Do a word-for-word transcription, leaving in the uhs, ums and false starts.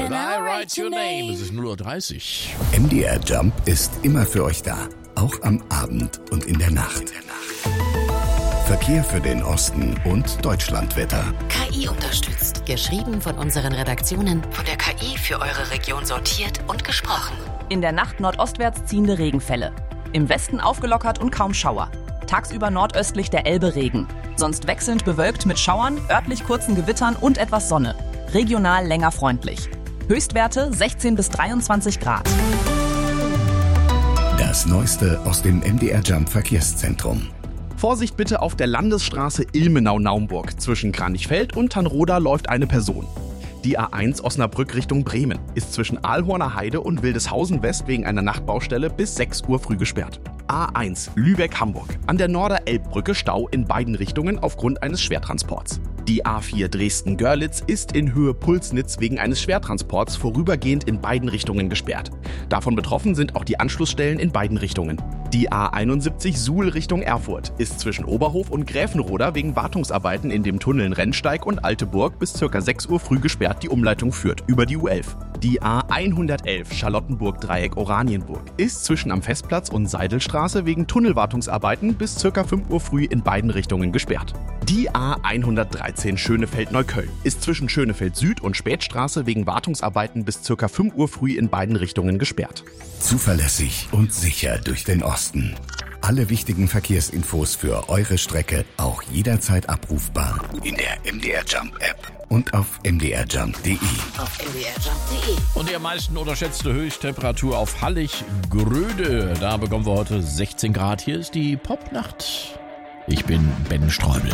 Can I write your name? Es ist null Uhr dreißig. M D R Jump ist immer für euch da, auch am Abend und in der Nacht. Verkehr für den Osten und Deutschlandwetter. K I unterstützt. Geschrieben von unseren Redaktionen, von der K I für eure Region sortiert und gesprochen. In der Nacht nordostwärts ziehende Regenfälle. Im Westen aufgelockert und kaum Schauer. Tagsüber nordöstlich der Elbe Regen. Sonst wechselnd bewölkt mit Schauern, örtlich kurzen Gewittern und etwas Sonne. Regional länger freundlich. Höchstwerte sechzehn bis dreiundzwanzig Grad. Das Neueste aus dem M D R Jump Verkehrszentrum. Vorsicht bitte auf der Landesstraße Ilmenau-Naumburg. Zwischen Kranichfeld und Tannroda läuft eine Person. Die A eins Osnabrück Richtung Bremen ist zwischen Aalhorner Heide und Wildeshausen West wegen einer Nachtbaustelle bis sechs Uhr früh gesperrt. A eins Lübeck-Hamburg. An der Norder-Elbbrücke Stau in beiden Richtungen aufgrund eines Schwertransports. Die A vier Dresden-Görlitz ist in Höhe Pulsnitz wegen eines Schwertransports vorübergehend in beiden Richtungen gesperrt. Davon betroffen sind auch die Anschlussstellen in beiden Richtungen. Die A einundsiebzig Suhl Richtung Erfurt ist zwischen Oberhof und Gräfenroda wegen Wartungsarbeiten in dem Tunnel Rennsteig und Alteburg bis ca. sechs Uhr früh gesperrt. Die Umleitung führt über die U elf. Die A hundertelf Charlottenburg-Dreieck Oranienburg ist zwischen am Festplatz und Seidelstraße wegen Tunnelwartungsarbeiten bis ca. fünf Uhr früh in beiden Richtungen gesperrt. Die A hundertdreizehn Schönefeld-Neukölln ist zwischen Schönefeld Süd und Spätstraße wegen Wartungsarbeiten bis ca. fünf Uhr früh in beiden Richtungen gesperrt. Zuverlässig und sicher durch den Osten. Alle wichtigen Verkehrsinfos für eure Strecke auch jederzeit abrufbar in der M D R Jump App und auf m d r jump punkt d e. Auf m d r jump punkt d e. Und die am meisten unterschätzte Höchsttemperatur auf Hallig-Gröde. Da bekommen wir heute sechzehn Grad. Hier ist die Popnacht. Ich bin Ben Streubel.